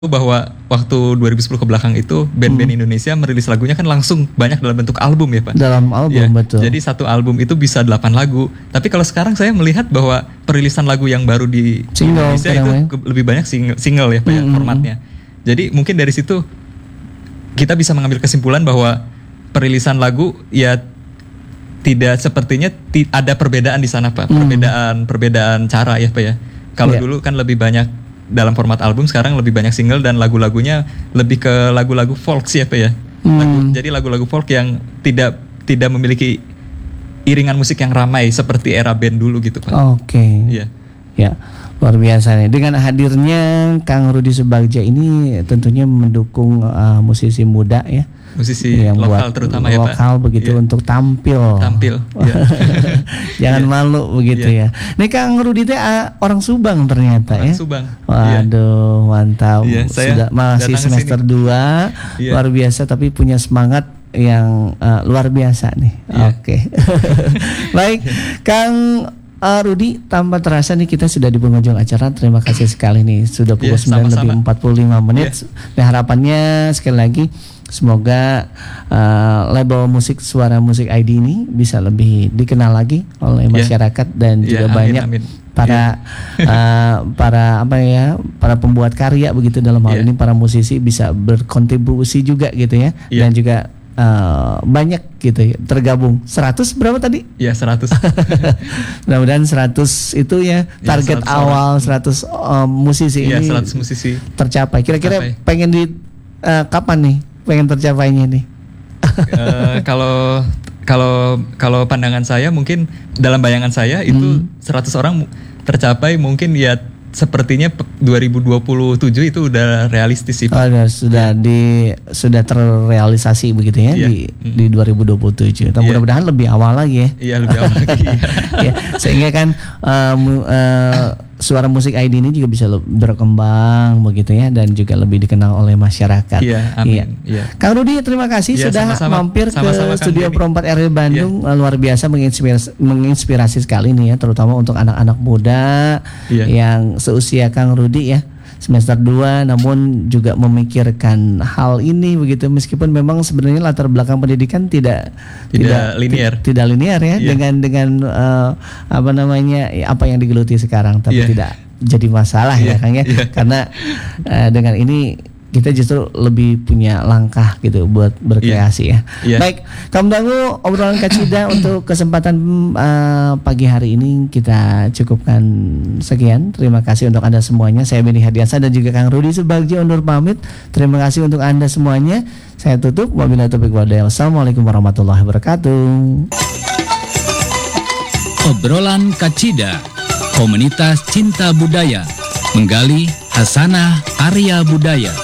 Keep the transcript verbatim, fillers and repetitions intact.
Bahwa waktu dua ribu sepuluh ke belakang itu band-band Hmm. Indonesia merilis lagunya kan langsung banyak dalam bentuk album ya Pak. Dalam album, Ya, betul. jadi satu album itu bisa delapan lagu. Tapi kalau sekarang saya melihat bahwa perilisan lagu yang baru di Single, Indonesia itu kadang-kadang. ke- lebih banyak single, single ya Pak ya, Hmm. formatnya. Jadi mungkin dari situ kita bisa mengambil kesimpulan bahwa perilisan lagu ya tidak sepertinya ti- ada perbedaan di sana Pak. Hmm. Perbedaan perbedaan cara ya Pak ya. Kalau Iya. dulu kan lebih banyak dalam format album, sekarang lebih banyak single dan lagu-lagunya lebih ke lagu-lagu folk sih apa ya. Lagu- Hmm. jadi lagu-lagu folk yang tidak tidak memiliki iringan musik yang ramai seperti era band dulu gitu Pak. Oke. Iya. Ya, luar biasa nih. Dengan hadirnya Kang Rudi Subagja ini tentunya mendukung uh, musisi muda ya. Musisi yang lokal buat terutama ya Pak. lokal begitu Iya. untuk tampil. Tampil. Iya. Jangan Iya. malu begitu Iya. ya. Nih Kang Rudi teh uh, orang Subang ternyata Orang ya. Subang. Iya. Waduh, mantap. Iya, saya Sudah masih datang ke semester sini. dua, Iya. luar biasa tapi punya semangat yang uh, luar biasa nih. Iya. Oke. Baik, Kang uh, Rudi, tanpa terasa nih kita sudah di penghujung acara. Terima kasih sekali nih. Sudah pukul Iya, sembilan lebih sama-sama. empat puluh lima menit. Dan harapannya sekali lagi semoga uh, label musik Suara Musik I D ini bisa lebih dikenal lagi oleh Iya. masyarakat dan Iya, juga amin, banyak amin. para uh, para apa ya, para pembuat karya begitu dalam hal Iya. ini para musisi bisa berkontribusi juga gitu ya. Iya. Dan juga uh, banyak gitu ya tergabung. Seratus berapa tadi? Iya, seratus. Mudah-mudahan seratus itu ya Iya, target seratus awal seratus um, musisi Iya, ini seratus musisi. tercapai. Kira-kira Tercapai. pengen di uh, kapan nih pengen tercapainya nih? Eh, kalau kalau kalau pandangan saya mungkin dalam bayangan saya itu Hmm. seratus orang mu- tercapai mungkin ya sepertinya pe- dua ribu dua puluh tujuh itu udah realistis sih Pak. Oh, sudah sudah di sudah terrealisasi begitu ya Iya. di Mm. di dua ribu dua puluh tujuh. Dan Iya. mudah-mudahan lebih awal lagi ya. Iya, lebih awal lagi. Ya, sehingga kan uh, mu- uh, Suara Musik I D ini juga bisa le- berkembang begitu ya dan juga lebih dikenal oleh masyarakat. Iya, amin. Iya. Kang Rudi, terima kasih Iya, sudah sama-sama. mampir Sama-sama, ke Kang Studio Denny. Pro empat R W Bandung. Uh, Luar biasa menginspirasi, menginspirasi sekali nih ya, terutama untuk anak-anak muda Iya. yang seusia Kang Rudi ya, semester dua, namun juga memikirkan hal ini begitu, meskipun memang sebenarnya latar belakang pendidikan tidak Tidak linear. ti- tidak linear ya, Iya. dengan dengan eh, apa namanya ya, apa yang digeluti sekarang, tapi Iya. tidak jadi masalah ya Iya, Kang ya, iya. karena eh, dengan ini kita justru lebih punya langkah gitu buat berkreasi ya. Iya. Baik, Kang Dangu, obrolan Kacida untuk kesempatan uh, pagi hari ini kita cukupkan sekian. Terima kasih untuk Anda semuanya. Saya Benny Hadiansyah dan juga Kang Rudi Subagja undur pamit. Terima kasih untuk Anda semuanya. Saya tutup. Wabillahi taufiq wal hidayah. Wassalamualaikum warahmatullahi wabarakatuh. Obrolan Kacida, komunitas cinta budaya, menggali hasanah Arya budaya.